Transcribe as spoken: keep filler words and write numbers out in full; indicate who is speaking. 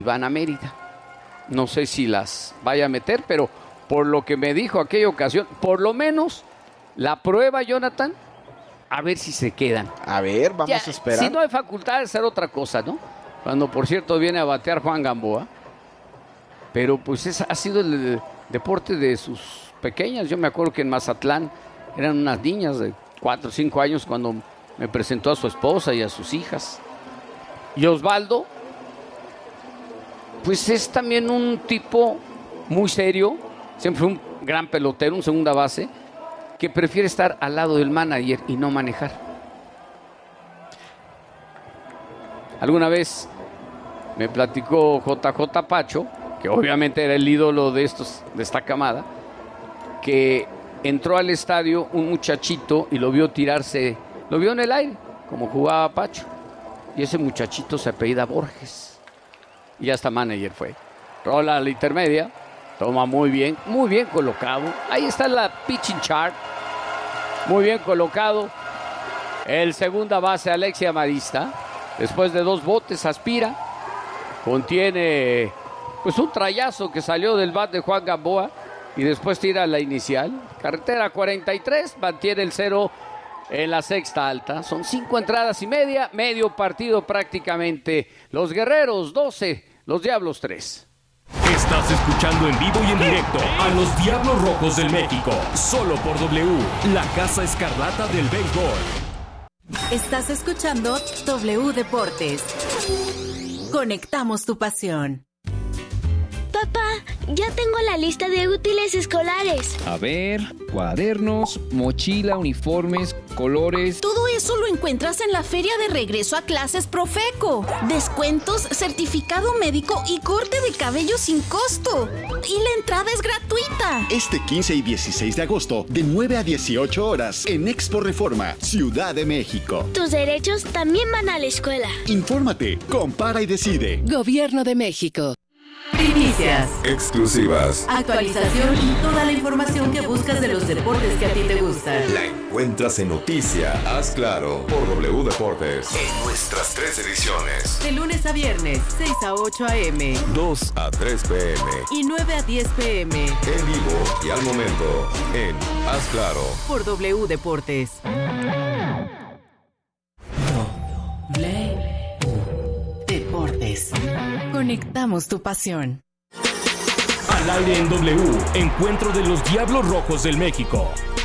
Speaker 1: van a Mérida. No sé si las vaya a meter, pero por lo que me dijo aquella ocasión, por lo menos la prueba, Jonathan, a ver si se quedan.
Speaker 2: A ver, vamos
Speaker 1: Ya,
Speaker 2: a esperar.
Speaker 1: Si no hay facultad de hacer otra cosa, ¿no? Cuando, por cierto, viene a batear Juan Gamboa. Pero pues ese ha sido el deporte de sus pequeñas. Yo me acuerdo que en Mazatlán eran unas niñas de cuatro o cinco años cuando me presentó a su esposa y a sus hijas. Y Osvaldo, pues es también un tipo muy serio, siempre fue un gran pelotero, un segunda base, que prefiere estar al lado del manager y no manejar. Alguna vez me platicó J J Pacho, que obviamente era el ídolo de, estos, de esta camada, que entró al estadio un muchachito y lo vio tirarse, lo vio en el aire, como jugaba Pacho. Y ese muchachito se apellida Borges. Y hasta manager fue. Rola a la intermedia, toma muy bien, muy bien colocado. Ahí está la pitching chart. Muy bien colocado. El segunda base, Alexia Marista, después de dos botes, aspira. Contiene pues un trayazo que salió del bat de Juan Gamboa y después tira la inicial. Carretera cuarenta y tres, mantiene el cero en la sexta alta. Son cinco entradas y media, medio partido prácticamente. Los Guerreros doce, los Diablos tres.
Speaker 3: Estás escuchando en vivo y en directo a los Diablos Rojos del México, solo por W, la Casa Escarlata del béisbol.
Speaker 4: Estás escuchando W Deportes. Conectamos tu pasión.
Speaker 5: Papá, ya tengo la lista de útiles escolares.
Speaker 6: A ver, cuadernos, mochila, uniformes, colores.
Speaker 7: Todo eso lo encuentras en la feria de regreso a clases Profeco. Descuentos, certificado médico y corte de cabello sin costo. Y la entrada es gratuita.
Speaker 8: Este quince y dieciséis de agosto, de nueve a dieciocho horas, en Expo Reforma, Ciudad de México.
Speaker 5: Tus derechos también van a la escuela.
Speaker 8: Infórmate, compara y decide.
Speaker 9: Gobierno de México.
Speaker 4: Primicias,
Speaker 10: exclusivas,
Speaker 4: actualización y toda la información que buscas de los deportes que a ti te gustan.
Speaker 10: la encuentras en Noticia, haz claro, por W Deportes, en nuestras tres ediciones,
Speaker 4: De lunes a viernes, seis a ocho a eme
Speaker 10: dos a tres pe eme,
Speaker 4: y nueve a diez pe eme
Speaker 10: en vivo y al momento, en Haz Claro.
Speaker 4: por W Deportes. W Deportes. Conectamos tu pasión.
Speaker 3: Al aire en W, encuentro de los Diablos Rojos del México.